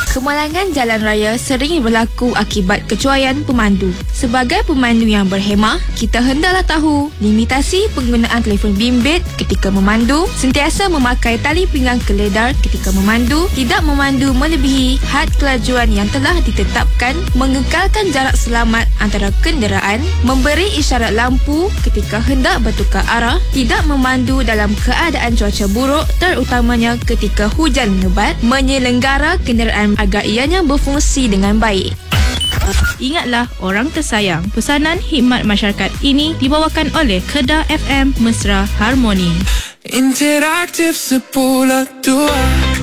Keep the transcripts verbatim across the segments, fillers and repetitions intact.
Kemalangan jalan raya sering berlaku akibat kecuaian pemandu. Sebagai pemandu yang berhemah, kita hendaklah tahu limitasi penggunaan telefon bimbit ketika memandu, sentiasa memakai tali pinggang keledar ketika memandu, tidak memandu melebihi had kelajuan yang telah ditetapkan, mengekalkan jarak selamat antara kenderaan, memberi isyarat lampu ketika hendak bertukar arah, tidak memandu dalam keadaan cuaca buruk terutamanya ketika hujan lebat, menyelenggara kenderaan agar ianya berfungsi dengan baik. Ingatlah orang tersayang, pesanan khidmat masyarakat ini dibawakan oleh Kedah F M Mesra Harmoni. Interaktif sepuluh dua.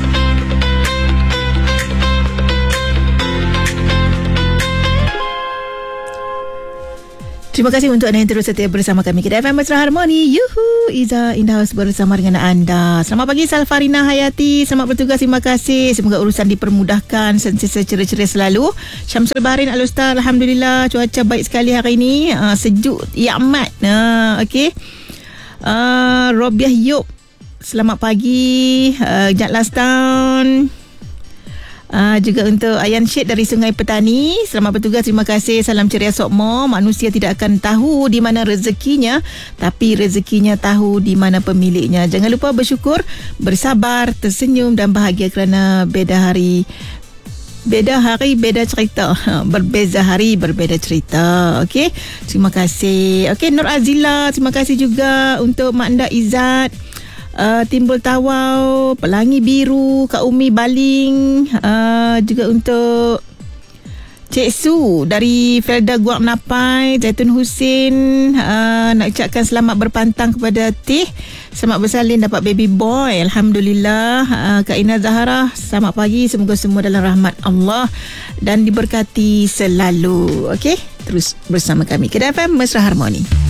Terima kasih untuk anda yang terus setia bersama kami. Kedah F M Mesra Harmoni. Yuhu, Iza in the house bersama dengan anda. Selamat pagi Salfarina Hayati. Selamat bertugas, terima kasih. Semoga urusan dipermudahkan, sentiasa ceria-ceria selalu. Syamsul Bahrain Al-Ustaz, alhamdulillah cuaca baik sekali hari ini. Uh, sejuk, ya amat. Uh, Okey. Uh, Robiah Yop, selamat pagi. Uh, Jat Last Town. Uh, juga untuk Ayan Syed dari Sungai Petani, selamat bertugas, terima kasih. Salam ceria Sokmo. Manusia tidak akan tahu di mana rezekinya, tapi rezekinya tahu di mana pemiliknya. Jangan lupa bersyukur, bersabar, tersenyum dan bahagia kerana beda hari Beda hari, beda cerita. Berbeza hari, berbeza cerita. Okey, terima kasih. Okey, Nur Azila, terima kasih juga untuk Mak Nda Izzat, Uh, Timbul Tawau, Pelangi Biru, Kak Umi Baling, uh, juga untuk Cik Su dari Felda Guak Napai, Zaitun Husin, uh, nak ucapkan selamat berpantang kepada Tih, selamat bersalin dapat baby boy, alhamdulillah. uh, Kak Ina Zahara, selamat pagi, semoga semua dalam rahmat Allah dan diberkati selalu. Okey, terus bersama kami Kedah F M Mesra Harmoni.